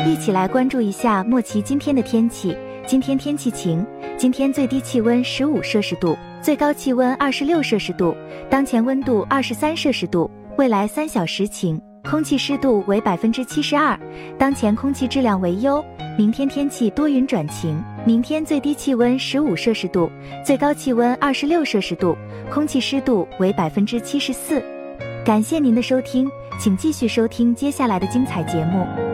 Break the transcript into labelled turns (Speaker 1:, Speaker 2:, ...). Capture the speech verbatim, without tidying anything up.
Speaker 1: 一起来关注一下莫奇今天的天气。今天天气晴，今天最低气温十五摄氏度，最高气温二十六摄氏度，当前温度二十三摄氏度，未来三小时晴，空气湿度为百分之七十二，当前空气质量为优。明天天气多云转晴，明天最低气温十五摄氏度，最高气温二十六摄氏度，空气湿度为百分之七十四。感谢您的收听，请继续收听接下来的精彩节目。